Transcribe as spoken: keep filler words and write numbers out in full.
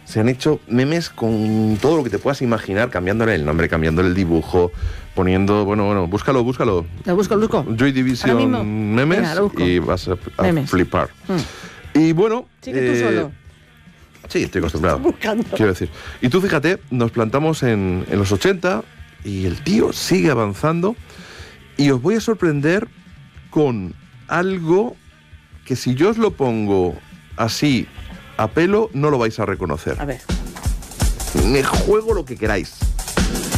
se han hecho memes con todo lo que te puedas imaginar, cambiándole el nombre, cambiándole el dibujo, poniendo, bueno, bueno, búscalo, búscalo. Lo busco, lo busco. Joy Division memes. Venga, lo busco. Y vas a, a Memes. flipar. Mm. Y bueno... Sí, que tú eh, solo. Sí, estoy acostumbrado. Estoy buscando. Quiero decir. Y tú fíjate, nos plantamos en, en los ochenta y el tío sigue avanzando y os voy a sorprender con algo que si yo os lo pongo así a pelo no lo vais a reconocer. A ver. Me juego lo que queráis.